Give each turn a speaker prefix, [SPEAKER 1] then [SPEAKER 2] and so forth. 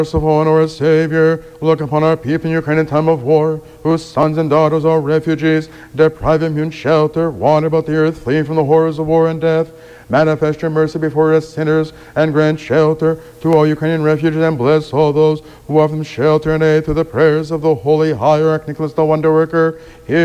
[SPEAKER 1] merciful and our Savior, look upon our people in Ukraine in time of war, whose sons and daughters are refugees, deprived of immune shelter, wander about the earth, fleeing from the horrors of war and death. Manifest your mercy before us sinners, and grant shelter to all Ukrainian refugees, and bless all those who offer them shelter and aid through the prayers of the Holy Hierarch Nicholas the Wonder Worker.